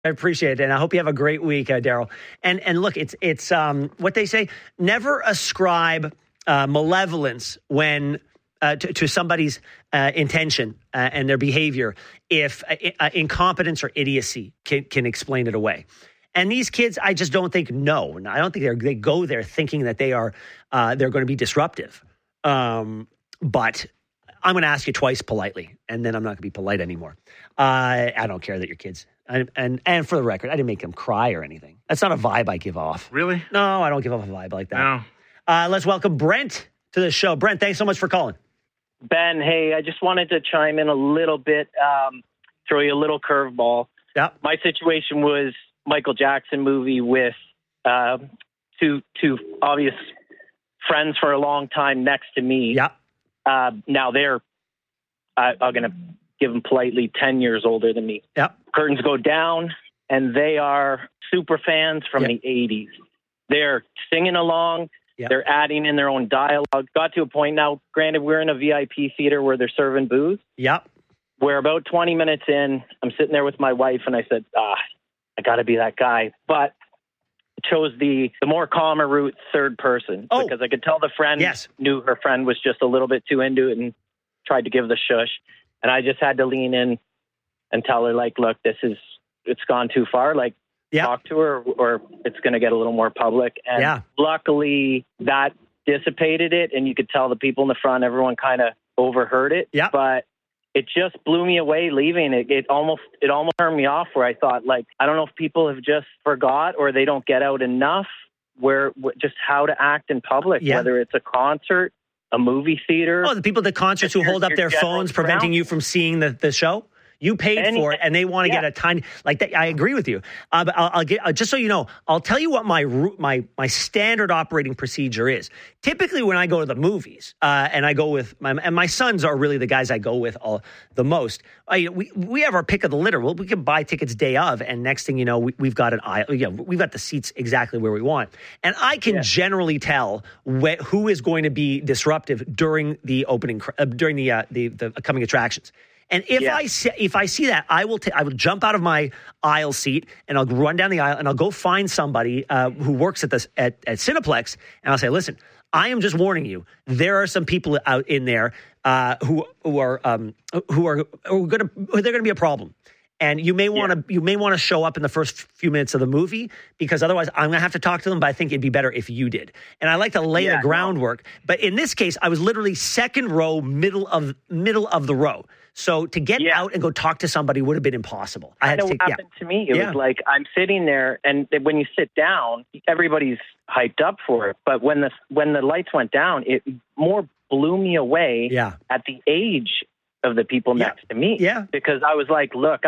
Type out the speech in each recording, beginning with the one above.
I appreciate it, and I hope you have a great week, Daryl. And look, it's what they say: never ascribe malevolence when to somebody's intention and their behavior if incompetence or idiocy can explain it away. And these kids, I just don't think know. I don't think they go there thinking that they're going to be disruptive. But I'm going to ask you twice politely, and then I'm not going to be polite anymore. I don't care that your kids. And for the record, I didn't make them cry or anything. That's not a vibe I give off. Really? No, I don't give off a vibe like that. No. Let's welcome Brent to the show. Brent, thanks so much for calling. Ben, hey, I just wanted to chime in a little bit, throw you a little curveball. Yeah. My situation was Michael Jackson movie with two obvious friends for a long time next to me. Yeah. Now they're, I'm going to give them politely, 10 years older than me. Yeah. Curtains go down, and they are super fans from the 80s. They're singing along. Yeah. They're adding in their own dialogue. Got to a point now, granted, we're in a VIP theater where they're serving booze. Yep. We're about 20 minutes in. I'm sitting there with my wife, and I said, I got to be that guy. But chose the more calmer route, third person, because I could tell the friend knew her friend was just a little bit too into it and tried to give the shush. And I just had to lean in and tell her, like, look, it's gone too far. Like, talk to her or it's going to get a little more public. And luckily that dissipated it. And you could tell the people in the front, everyone kind of overheard it. Yeah. But it just blew me away leaving. It almost turned me off where I thought, like, I don't know if people have just forgot or they don't get out enough just how to act in public, whether it's a concert, a movie theater. Oh, the people at the concerts who hold up their phones preventing you from seeing the show? You paid for it, and they want to get a tiny like that. I agree with you. But I'll get just so you know. I'll tell you what my standard operating procedure is. Typically, when I go to the movies, and I go with my sons are really the guys I go with the most. We have our pick of the litter. We can buy tickets day of, and next thing you know, we've got an aisle. We've got the seats exactly where we want, and I can generally tell who is going to be disruptive during the opening during the coming attractions. And if I see that, I will jump out of my aisle seat and I'll run down the aisle and I'll go find somebody who works at Cineplex, and I'll say, listen, I am just warning you. There are some people out in there who are going to be a problem. And you may want to show up in the first few minutes of the movie, because otherwise I'm going to have to talk to them. But I think it'd be better if you did. And I like to lay the groundwork. But in this case, I was literally second row, middle of the row. So to get out and go talk to somebody would have been impossible. I know what happened to me. It was like I'm sitting there, and when you sit down, everybody's hyped up for it. But when the lights went down, it more blew me away at the age of the people next to me. Yeah, because I was like, look,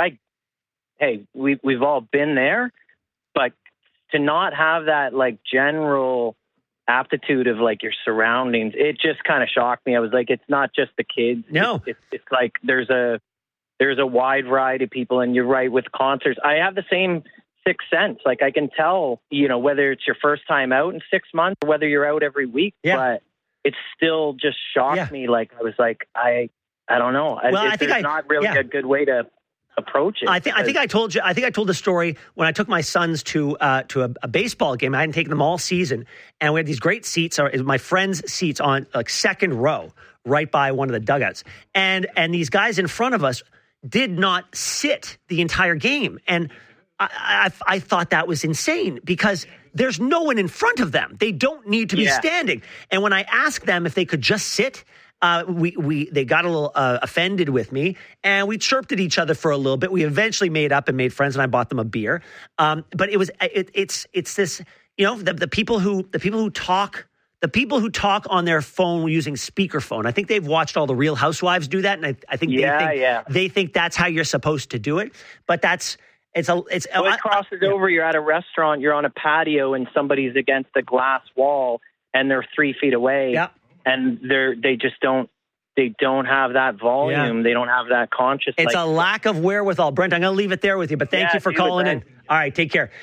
we've all been there, but to not have that like general aptitude of like your surroundings, it just kind of shocked me. I was like, it's not just the kids. No, it's like there's a wide variety of people. And you're right, with concerts, I have the same sixth sense. Like I can tell, whether it's your first time out in 6 months or whether you're out every week. But it still just shocked me. Like I was like, I don't know. I think it's not really a good way to approach it. I think I told the story when I took my sons to a baseball game. I hadn't taken them all season, and we had these great seats. My friends' seats on like second row, right by one of the dugouts, and these guys in front of us did not sit the entire game, and I thought that was insane because there's no one in front of them. They don't need to be standing. And when I asked them if they could just sit, they got a little offended with me, and we chirped at each other for a little bit. We eventually made up and made friends, and I bought them a beer. But it's this, the people who talk on their phone using speakerphone. I think they've watched all the Real Housewives do that, and I think they think that's how you're supposed to do it. But it crosses over. You're at a restaurant, you're on a patio, and somebody's against a glass wall, and they're 3 feet away. Yeah. And they don't have that volume. Yeah. They don't have that consciousness. It's a lack of wherewithal. Brent, I'm going to leave it there with you, but thank you for calling in. All right, take care.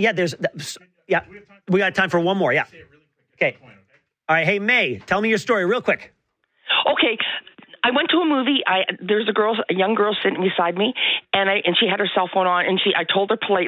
We got time for one more. Yeah. Okay. All right. Hey, May, tell me your story real quick. Okay. I went to a movie. There's a young girl sitting beside me, and she had her cell phone on, and I told her politely,